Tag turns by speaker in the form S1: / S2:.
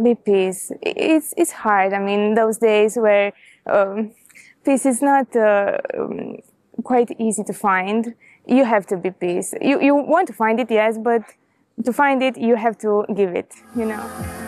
S1: be peace. It's hard. I mean, those days where peace is not quite easy to find. You have to be peace. You want to find it, yes, but to find it, you have to give it, you know.